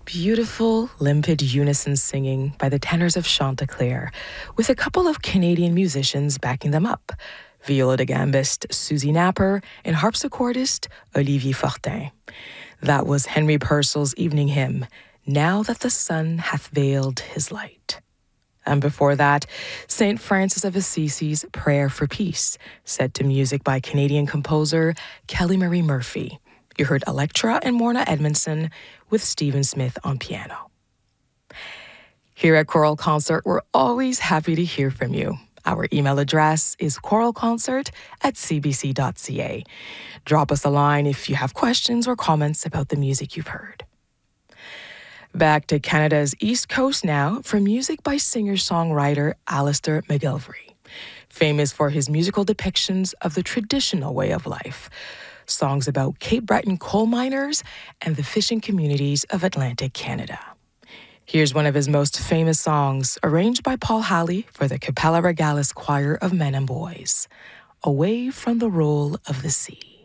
Beautiful, limpid unison singing by the tenors of Chanticleer, with a couple of Canadian musicians backing them up, viola da gambist Susie Napper and harpsichordist Olivier Fortin. That was Henry Purcell's evening hymn, Now That the Sun Hath Veiled His Light. And before that, St. Francis of Assisi's Prayer for Peace, set to music by Canadian composer Kelly Marie Murphy. You heard Electra and Morna Edmondson with Stephen Smith on piano. Here at Choral Concert, we're always happy to hear from you. Our email address is choralconcert@cbc.ca. Drop us a line if you have questions or comments about the music you've heard. Back to Canada's East Coast now for music by singer-songwriter Alistair McGilvery, famous for his musical depictions of the traditional way of life, songs about Cape Breton coal miners and the fishing communities of Atlantic Canada. Here's one of his most famous songs, arranged by Paul Halley for the Capella Regalis Choir of Men and Boys, Away from the Roll of the Sea.